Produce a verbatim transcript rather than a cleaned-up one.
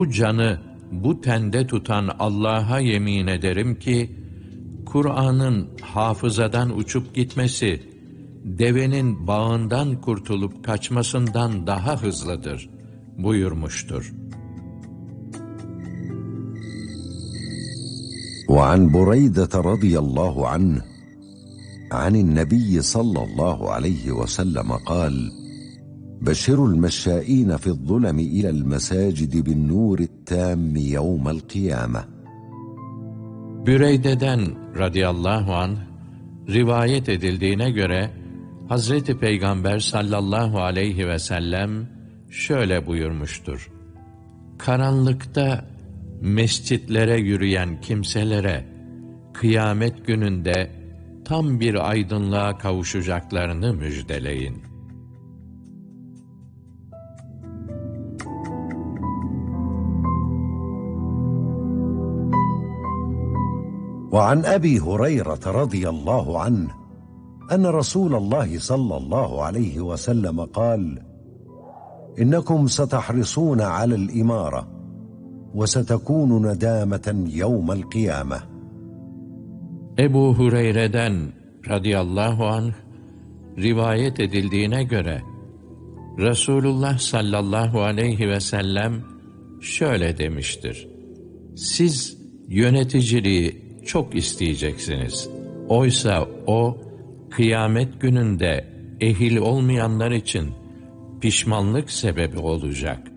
Bu canı bu tende tutan Allah'a yemin ederim ki, Kur'an'ın hafızadan uçup gitmesi, devenin bağından kurtulup kaçmasından daha hızlıdır buyurmuştur. وعن بريدة رضي الله عنه عن النبي صلى الله عليه وسلم قال: بشروا المشائين في الظلم إلى المساجد بالنور التام يوم القيامة. Büreyde'den radıyallahu anh rivayet edildiğine göre Hazreti Peygamber sallallahu aleyhi ve sellem şöyle buyurmuştur: Karanlıkta mescitlere yürüyen kimselere kıyamet gününde tam bir aydınlığa kavuşacaklarını müjdeleyin. وعن أبي هريرة رضي الله عنه أن رسول الله صلى الله عليه وسلم قال: إنكم ستحرصون على الإمارة وستكون ندامة يوم القيامة. Ebu Hureyre'den radıyallahu anh rivayet edildiğine göre Resulullah sallallahu aleyhi ve sellem şöyle demiştir: Siz yöneticiliği çok isteyeceksiniz. Oysa o, kıyamet gününde ehil olmayanlar için pişmanlık sebebi olacak.